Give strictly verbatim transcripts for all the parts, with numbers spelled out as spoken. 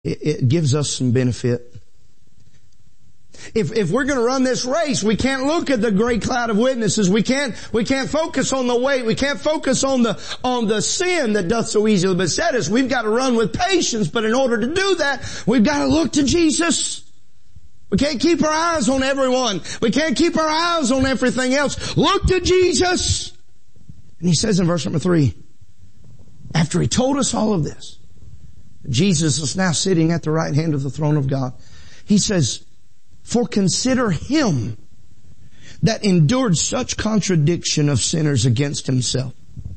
it, it gives us some benefit. If, if we're going to run this race, we can't look at the great cloud of witnesses. We can't, we can't focus on the weight. We can't focus on the, on the sin that doth so easily beset us. We've got to run with patience, but in order to do that, we've got to look to Jesus. We can't keep our eyes on everyone. We can't keep our eyes on everything else. Look to Jesus. And he says in verse number three, after he told us all of this, Jesus is now sitting at the right hand of the throne of God. He says, for consider him that endured such contradiction of sinners against himself.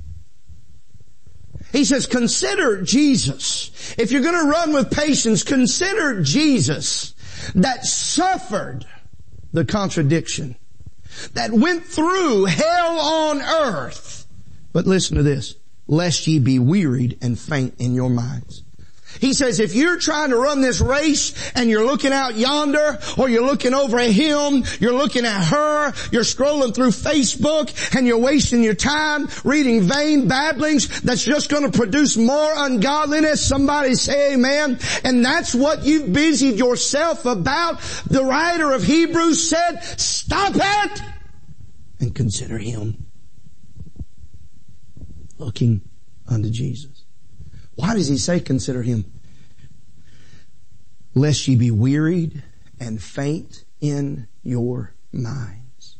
He says, consider Jesus. If you're going to run with patience, consider Jesus that suffered the contradiction, that went through hell on earth. But listen to this, lest ye be wearied and faint in your minds. He says, if you're trying to run this race and you're looking out yonder, or you're looking over at him, you're looking at her, you're scrolling through Facebook and you're wasting your time reading vain babblings that's just going to produce more ungodliness, somebody say amen. And that's what you've busied yourself about. The writer of Hebrews said, stop it and consider him. Looking unto Jesus. Why does he say consider him? Lest ye be wearied and faint in your minds.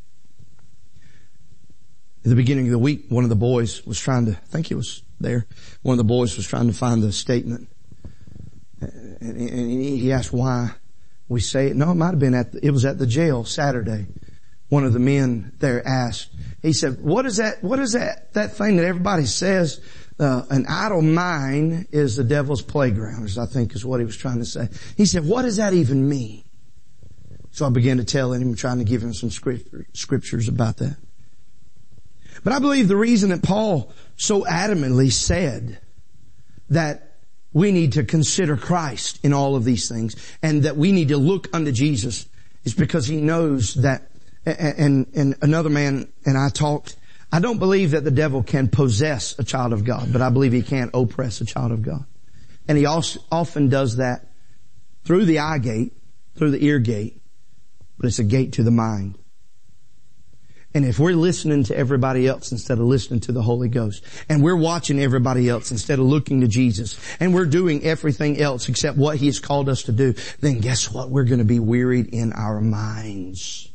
At the beginning of the week, one of the boys was trying to, I think he was there, one of the boys was trying to find the statement. And he asked why we say it. No, it might have been at, the, it was at the jail Saturday. One of the men there asked, he said, what is that, what is that, that thing that everybody says? Uh, an idle mind is the devil's playground, I think is what he was trying to say. He said, what does that even mean? So I began to tell him, trying to give him some scripture, scriptures about that. But I believe the reason that Paul so adamantly said that we need to consider Christ in all of these things and that we need to look unto Jesus is because he knows that, and, and another man and I talked, I don't believe that the devil can possess a child of God, but I believe he can oppress a child of God. And he also often does that through the eye gate, through the ear gate, but it's a gate to the mind. And if we're listening to everybody else instead of listening to the Holy Ghost, and we're watching everybody else instead of looking to Jesus, and we're doing everything else except what He's called us to do, then guess what? We're going to be wearied in our minds.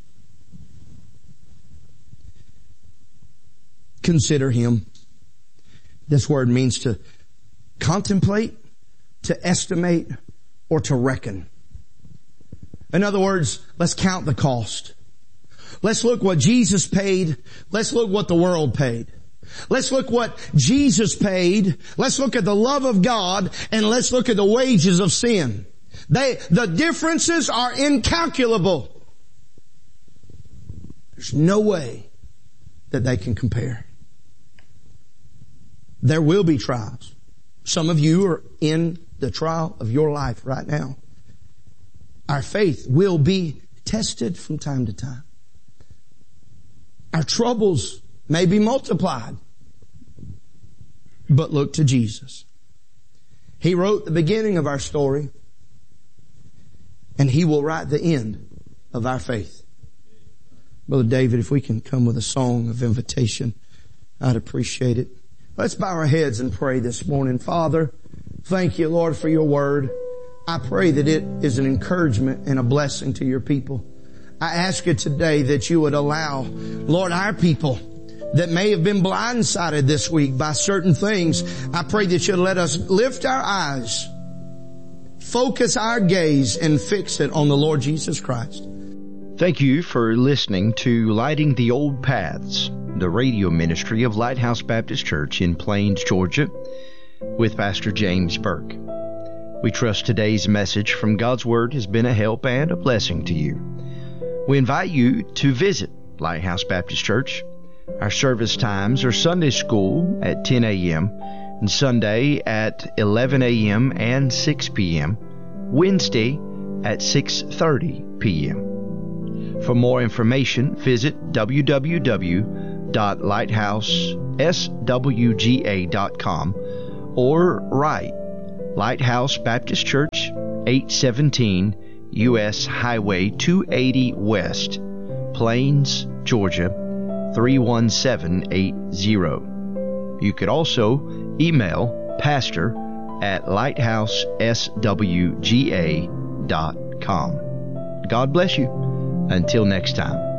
Consider Him. This word means to contemplate, to estimate, or to reckon. In other words, let's count the cost. Let's look what Jesus paid. Let's look what the world paid. Let's look what Jesus paid. Let's look at the love of God, and let's look at the wages of sin. They, the differences are incalculable. There's no way that they can compare. There will be trials. Some of you are in the trial of your life right now. Our faith will be tested from time to time. Our troubles may be multiplied. But look to Jesus. He wrote the beginning of our story, and He will write the end of our faith. Brother David, if we can come with a song of invitation, I'd appreciate it. Let's bow our heads and pray this morning. Father, thank you, Lord, for your word. I pray that it is an encouragement and a blessing to your people. I ask you today that you would allow, Lord, our people that may have been blindsided this week by certain things, I pray that you'd let us lift our eyes, focus our gaze, and fix it on the Lord Jesus Christ. Thank you for listening to Lighting the Old Paths, the radio ministry of Lighthouse Baptist Church in Plains, Georgia, with Pastor James Burke. We trust today's message from God's Word has been a help and a blessing to you. We invite you to visit Lighthouse Baptist Church. Our service times are Sunday school at ten a.m. and Sunday at eleven a.m. and six p.m., Wednesday at six thirty p.m. For more information, visit w w w dot lighthouse s w g a dot com or write Lighthouse Baptist Church, eight seventeen U S Highway two eighty West, Plains, Georgia, three one seven eight zero. You could also email pastor at lighthouse s w g a dot com. God bless you. Until next time.